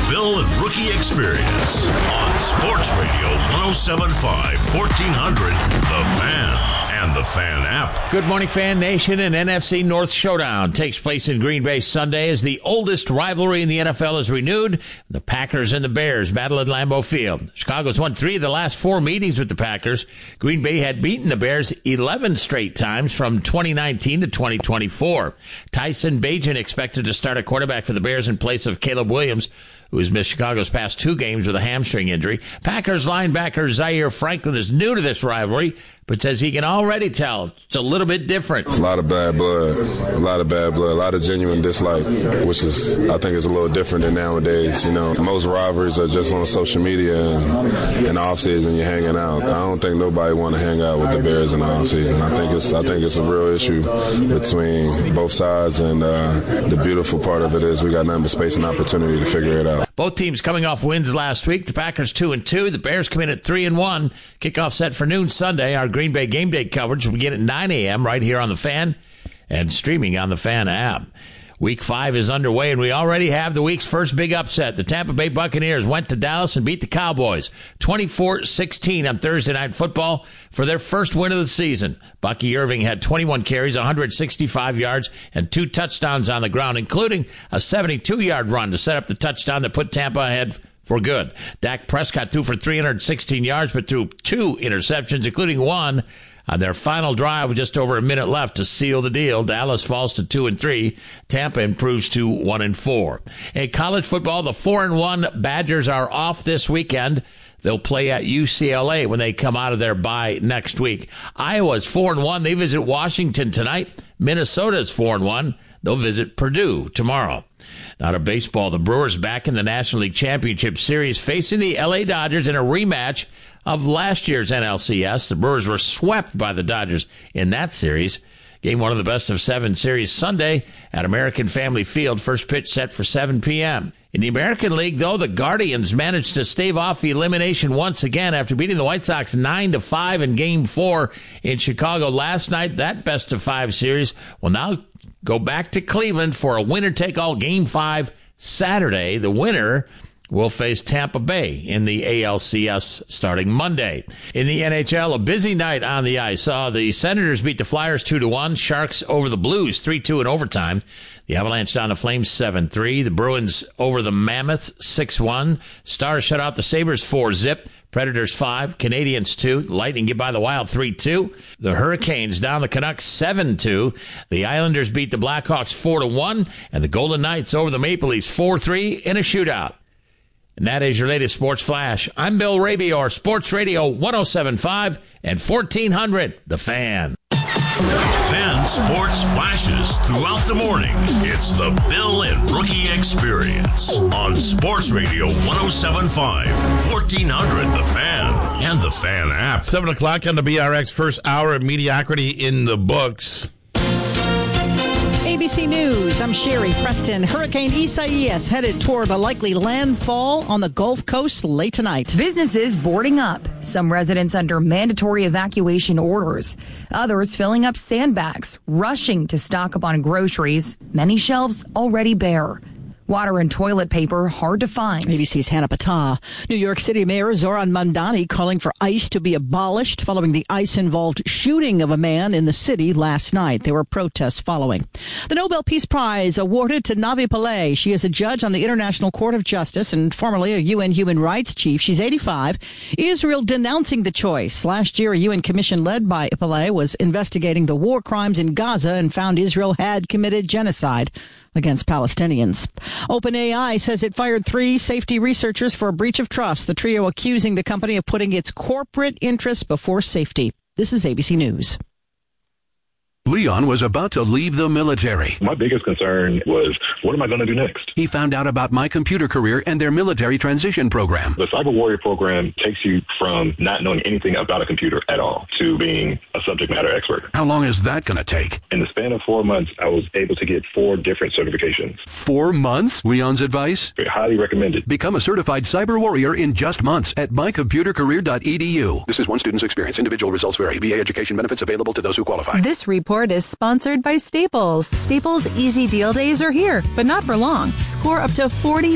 Bill and Rookie Experience on Sports Radio 107.5, 1400, The Fan. And the Fan app. Good morning, Fan Nation. An NFC North showdown takes place in Green Bay Sunday as the oldest rivalry in the NFL is renewed. The Packers and the Bears battle at Lambeau Field. Chicago's won 3 of the last 4 meetings with the Packers. Green Bay had beaten the Bears 11 straight times from 2019 to 2024. Tyson Bagent expected to start at quarterback for the Bears in place of Caleb Williams, who has missed Chicago's past 2 games with a hamstring injury. Packers linebacker Zaire Franklin is new to this rivalry, but says he can already tell it's a little bit different. It's a lot of bad blood, a lot of genuine dislike, which is, I think, is a little different than nowadays. You know, most rivalries are just on social media and in the offseason you're hanging out. I don't think nobody want to hang out with the Bears in the offseason. I think it's a real issue between both sides, and the beautiful part of it is we got nothing but space and opportunity to figure it out. Both teams coming off wins last week. The Packers 2-2. The Bears come in at 3-1. Kickoff set for noon Sunday. Our Green Bay game day coverage will begin at 9 a.m. right here on The Fan and streaming on the Fan app. Week 5 is underway, and we already have the week's first big upset. The Tampa Bay Buccaneers went to Dallas and beat the Cowboys 24-16 on Thursday Night Football for their first win of the season. Bucky Irving had 21 carries, 165 yards, and 2 touchdowns on the ground, including a 72-yard run to set up the touchdown to put Tampa ahead for good. Dak Prescott threw for 316 yards, but threw 2 interceptions, including one on their final drive with just over a minute left to seal the deal. Dallas falls to 2-3. Tampa improves to 1-4. In college football, the 4-1 Badgers are off this weekend. They'll play at UCLA when they come out of their bye next week. Iowa's 4-1. They visit Washington tonight. Minnesota's 4-1. They'll visit Purdue tomorrow. Now to baseball, the Brewers back in the National League Championship Series facing the LA Dodgers in a rematch of last year's NLCS. The Brewers were swept by the Dodgers in that series. Game 1 of the best-of-7 series Sunday at American Family Field. First pitch set for 7 p.m. In the American League, though, the Guardians managed to stave off elimination once again after beating the White Sox 9-5 in Game 4 in Chicago last night. That best-of-5 series will now go back to Cleveland for a winner-take-all Game 5 Saturday. The winner will face Tampa Bay in the ALCS starting Monday. In the NHL, a busy night on the ice saw the Senators beat the Flyers 2-1, Sharks over the Blues 3-2 in overtime. The Avalanche down to Flames 7-3. The Bruins over the Mammoth 6-1. Stars shut out the Sabres 4-0. Predators 5, Canadiens 2. Lightning get by the Wild 3-2. The Hurricanes down the Canucks 7-2. The Islanders beat the Blackhawks 4-1. And the Golden Knights over the Maple Leafs 4-3 in a shootout. And that is your latest Sports Flash. I'm Bill Rabior, Sports Radio 107.5 and 1400, The Fan. Fan Sports Flashes throughout the morning. It's the Bill and Rookie Experience on Sports Radio 107.5, 1400, The Fan, and The Fan app. 7 o'clock on the BRX first hour of mediocrity in the books. ABC News, I'm Sherry Preston. Hurricane Isaias headed toward a likely landfall on the Gulf Coast late tonight. Businesses boarding up. Some residents under mandatory evacuation orders. Others filling up sandbags, rushing to stock up on groceries. Many shelves already bare. Water and toilet paper hard to find. ABC's Hannah Patah. New York City Mayor Zoran Mandani calling for ICE to be abolished following the ICE-involved shooting of a man in the city last night. There were protests following. The Nobel Peace Prize awarded to Navi Pillay. She is a judge on the International Court of Justice and formerly a UN human rights chief. She's 85. Israel denouncing the choice. Last year, a UN commission led by Pillay was investigating the war crimes in Gaza and found Israel had committed genocide against Palestinians. OpenAI says it fired 3 safety researchers for a breach of trust, the trio accusing the company of putting its corporate interests before safety. This is ABC News. Leon was about to leave the military. My biggest concern was, what am I going to do next? He found out about My Computer Career and their military transition program. The Cyber Warrior program takes you from not knowing anything about a computer at all to being a subject matter expert. How long is that going to take? In the span of 4 months, I was able to get 4 different certifications. 4 months? Leon's advice? Highly recommended. Become a certified Cyber Warrior in just months at mycomputercareer.edu. This is one student's experience. Individual results vary. VA education benefits available to those who qualify. This report is sponsored by Staples. Staples Easy Deal Days are here, but not for long. Score up to 40